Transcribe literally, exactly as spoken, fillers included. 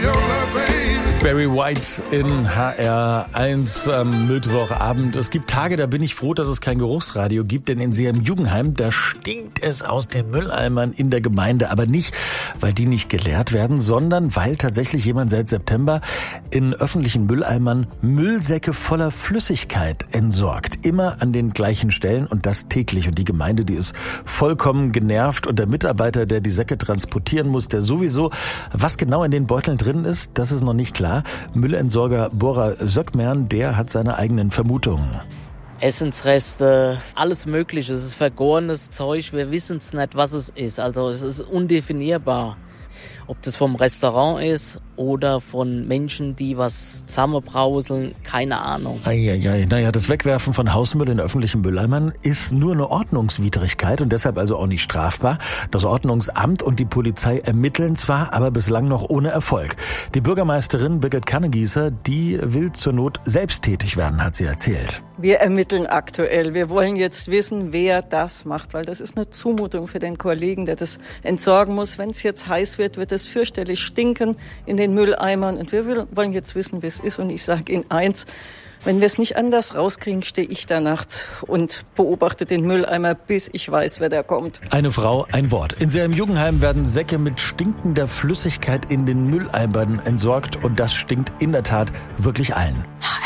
Barry White in H R eins am Mittwochabend. Es gibt Tage, da bin ich froh, dass es kein Geruchsradio gibt, denn in Seeheim Jugendheim, da stinkt es aus den Mülleimern in der Gemeinde. Aber nicht, weil die nicht geleert werden, sondern weil tatsächlich jemand seit September in öffentlichen Mülleimern Müllsäcke voller Flüssigkeit entsorgt. Immer an den gleichen Stellen und das täglich. Und die Gemeinde, die ist vollkommen genervt. Und der Mitarbeiter, der die Säcke transportieren muss, der sowieso, was genau in den Beuteln drin ist, das ist noch nicht klar. Müllentsorger Bora Söckmern, der hat seine eigenen Vermutungen. Essensreste, alles Mögliche. Es ist vergorenes Zeug. Wir wissen es nicht, was es ist. Also es ist undefinierbar. Ob das vom Restaurant ist oder von Menschen, die was zusammenbrauseln, keine Ahnung. Eieiei. Naja, das Wegwerfen von Hausmüll in öffentlichen Mülleimern ist nur eine Ordnungswidrigkeit und deshalb also auch nicht strafbar. Das Ordnungsamt und die Polizei ermitteln zwar, aber bislang noch ohne Erfolg. Die Bürgermeisterin Birgit Kannegießer, die will zur Not selbst tätig werden, hat sie erzählt. Wir ermitteln aktuell. Wir wollen jetzt wissen, wer das macht, weil das ist eine Zumutung für den Kollegen, der das entsorgen muss. Wenn es jetzt heiß wird, wird es fürchterlich stinken in den Mülleimern. Und wir wollen jetzt wissen, wie es ist. Und ich sage Ihnen eins, wenn wir es nicht anders rauskriegen, stehe ich da nachts und beobachte den Mülleimer, bis ich weiß, wer da kommt. Eine Frau, ein Wort. In Seeheim Jugendheim werden Säcke mit stinkender Flüssigkeit in den Mülleimern entsorgt. Und das stinkt in der Tat wirklich allen.